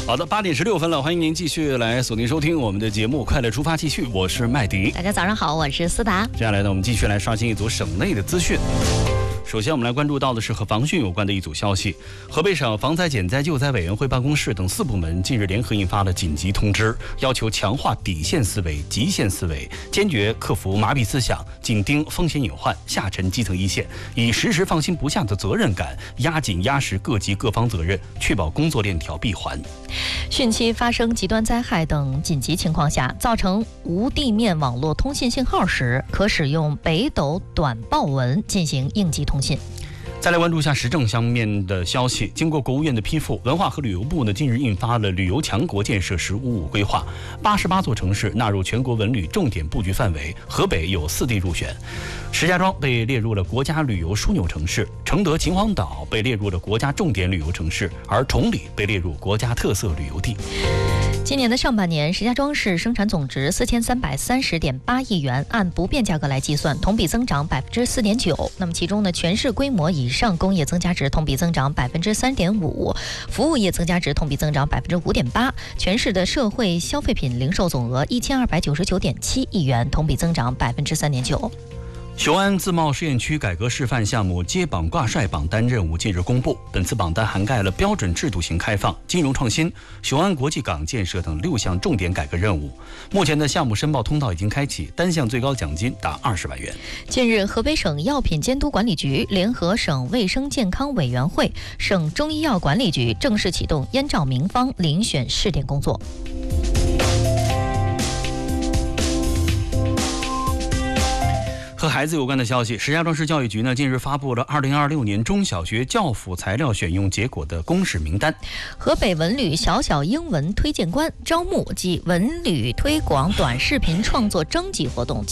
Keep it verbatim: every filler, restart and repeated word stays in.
好的，八点十六分了，欢迎您继续来锁定收听我们的节目《快乐出发》，继续，我是麦迪。 大家早上好，我是思达。 接下来呢，我们继续来刷新一组省内的资讯。首先，我们来关注到的是和防汛有关的一组消息。河北省防灾减灾救灾委员会办公室等四部门近日联合印发了紧急通知，要求强化底线思维、极限思维，坚决克服麻痹思想，紧盯风险隐患，下沉基层一线，以时时放心不下的责任感，压紧压实各级各方责任，确保工作链条闭环。 汛期发生极端灾害等紧急情况下，造成无地面网络通信信号时，可使用北斗短报文进行应急通信。 再来关注一下时政方面的消息。经过国务院的批复，文化和旅游部呢近日印发了旅游强国建设“十五五”规划，八十八座城市纳入全国文旅重点布局范围，河北有四地入选。石家庄被列入了国家旅游枢纽城市，承德秦皇岛被列入了国家重点旅游城市，而崇礼被列入国家特色旅游地。 今年的上半年，石家庄市生产总值四千三百三十点八亿元，按不变价格来计算，同比增长百分之四点九。那么其中呢，全市规模以上工业增加值同比增长百分之三点五，服务业增加值同比增长百分之五点八。全市的社会消费品零售总额一千二百九十九点七亿元，同比增长百分之三点九。 雄安自贸试验区改革示范项目接榜挂帅榜单任务近日公布，本次榜单涵盖了标准制度型开放、金融创新、雄安国际港建设等六项重点改革任务。目前的项目申报通道已经开启，单项最高奖金达二十万元。 近日，河北省药品监督管理局联合省卫生健康委员会、省中医药管理局正式启动烟照名方遴选试点工作。 和孩子有关的消息，石家庄市教育局呢近日发布了二零二六年中小学教辅材料选用结果的公示名单。 河北文旅小小英文推荐官招募及文旅推广短视频创作征集活动